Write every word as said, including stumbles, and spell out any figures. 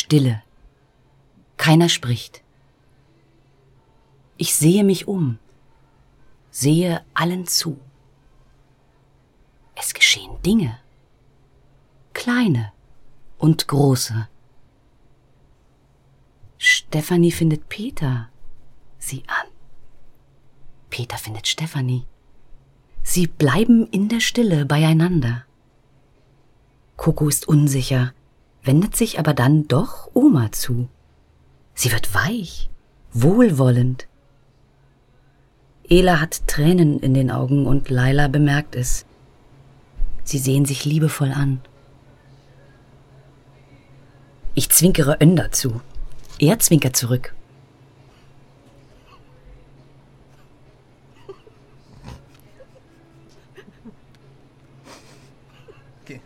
Stille. Keiner spricht. Ich sehe mich um, sehe allen zu. Es geschehen Dinge, kleine und große. Stefanie findet Peter sie an. Peter findet Stefanie. Sie bleiben in der Stille beieinander. Coco ist unsicher, wendet sich aber dann doch Oma zu. Sie wird weich, wohlwollend. Ela hat Tränen in den Augen und Laila bemerkt es. Sie sehen sich liebevoll an. Ich zwinkere Önder zu. Er zwinkert zurück. Okay.